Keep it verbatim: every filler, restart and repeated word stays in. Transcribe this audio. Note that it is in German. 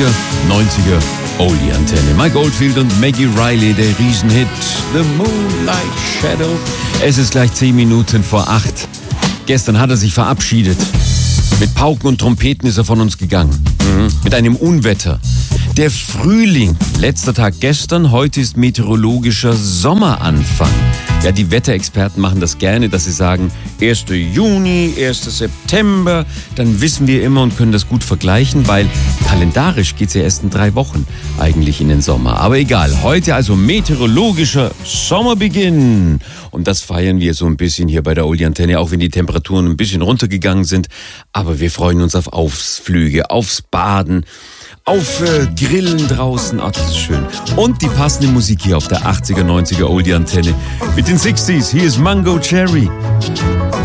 achtziger, neunziger Oldie-Antenne. Mike Oldfield und Maggie Riley, der Riesenhit The Moonlight Shadow. Es ist gleich zehn Minuten vor acht. Gestern hat er sich verabschiedet. Mit Pauken und Trompeten ist er von uns gegangen. Mhm. Mit einem Unwetter. Der Frühling, letzter Tag gestern, heute ist meteorologischer Sommeranfang. Ja, die Wetterexperten machen das gerne, dass sie sagen, erster Juni, erster September, dann wissen wir immer und können das gut vergleichen, weil kalendarisch geht es ja erst in drei Wochen eigentlich in den Sommer. Aber egal, heute also meteorologischer Sommerbeginn. Und das feiern wir so ein bisschen hier bei der Oldie-Antenne, auch wenn die Temperaturen ein bisschen runtergegangen sind. Aber wir freuen uns auf Ausflüge, aufs Baden, auf äh, Grillen draußen, ach, das ist schön. Und die passende Musik hier auf der achtziger, neunziger Oldie-Antenne mit den sechziger. Hier ist Mango Cherry.